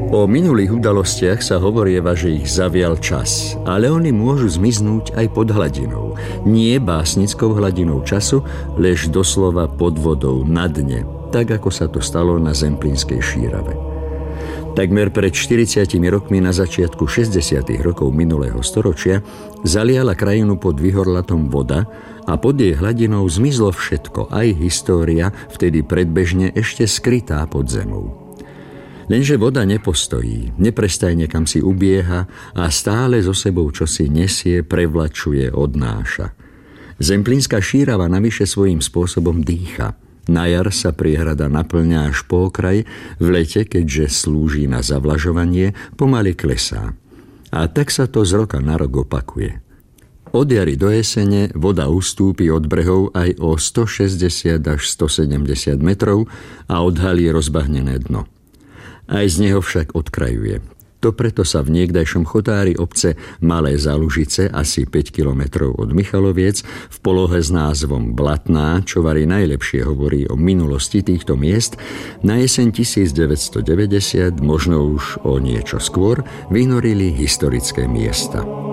O minulých udalostiach sa hovorieva, že ich zavial čas, ale oni môžu zmiznúť aj pod hladinou. Nie básnickou hladinou času, lež doslova pod vodou na dne, tak ako sa to stalo na Zemplínskej šírave. Takmer pred 40 rokmi na začiatku 60. rokov minulého storočia zaliala krajinu pod Vyhorlatom voda a pod jej hladinou zmizlo všetko, aj história, vtedy predbežne ešte skrytá pod zemou. Lenže voda nepostojí, neprestajne kam si ubieha a stále so sebou čosi nesie, prevlačuje, odnáša. Zemplínska šírava navyše svojím spôsobom dýcha. Na jar sa priehrada naplňa až po okraj, v lete, keďže slúži na zavlažovanie, pomaly klesá. A tak sa to z roka na rok opakuje. Od jary do jesene voda ustúpi od brehov aj o 160 až 170 metrov a odhalí rozbahnené dno. Aj z neho však odkrajuje. To preto sa v niekdajšom chotári obce Malé Zalužice, asi 5 kilometrov od Michaloviec, v polohe s názvom Blatná, čo vari najlepšie hovorí o minulosti týchto miest, na jeseň 1990, možno už o niečo skôr, vynorili historické miesta.